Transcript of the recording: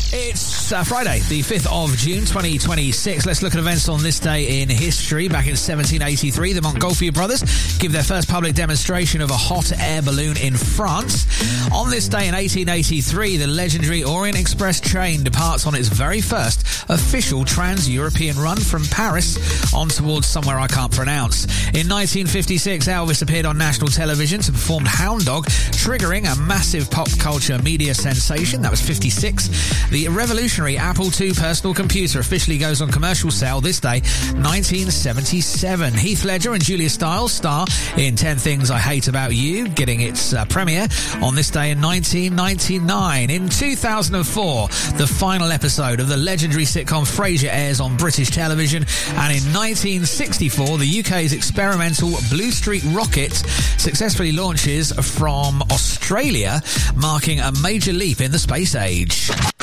It's Friday, the 5th of June, 2026. Let's look at events on this day in history. Back in 1783, the Montgolfier brothers give their first public demonstration of a hot air balloon in France. On this day in 1883, the legendary Orient Express train departs on its very first official trans-European run from Paris on towards somewhere I can't pronounce. In 1956, Elvis appeared on national television to perform Hound Dog, triggering a massive pop culture media sensation. That was 56. The revolutionary Apple II personal computer officially goes on commercial sale this day, 1977. Heath Ledger and Julia Stiles star in 10 Things I Hate About You, getting its premiere on this day in 1999. In 2004, the final episode of the legendary sitcom Frasier airs on British television. And in 1964, the UK's experimental Blue Streak rocket successfully launches from Australia, marking a major leap in the space age.